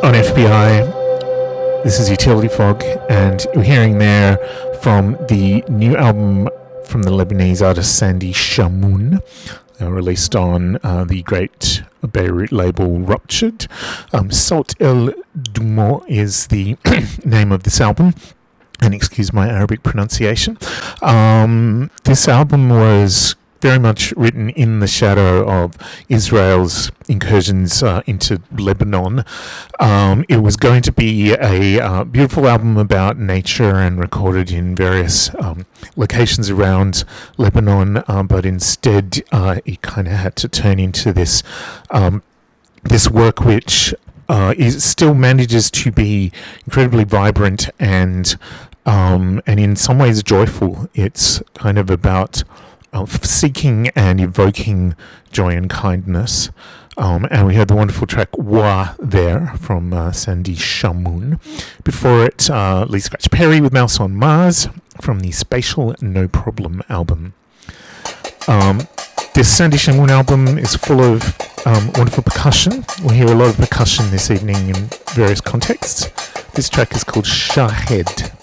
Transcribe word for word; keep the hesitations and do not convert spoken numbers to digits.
On F B I, this is Utility Fog, and we're hearing there from the new album from the Lebanese artist Sandy Shamoun, uh, released on uh, the great Beirut label Ruptured. Um, Salt El Dumo is the name of this album, and excuse my Arabic pronunciation. Um, this album was very much written in the shadow of Israel's incursions uh, into Lebanon. Um, it was going to be a uh, beautiful album about nature and recorded in various um, locations around Lebanon, uh, but instead uh, it kind of had to turn into this um, this work which uh, is still manages to be incredibly vibrant and um, and in some ways joyful. It's kind of about of seeking and evoking joy and kindness. Um, and we heard the wonderful track Wa there from uh, Sandy Shamoun. Before it, uh, Lee Scratch Perry with Mouse on Mars from the Spatial No Problem album. Um, this Sandy Shamoun album is full of um, wonderful percussion. We'll hear a lot of percussion this evening in various contexts. This track is called Shahed.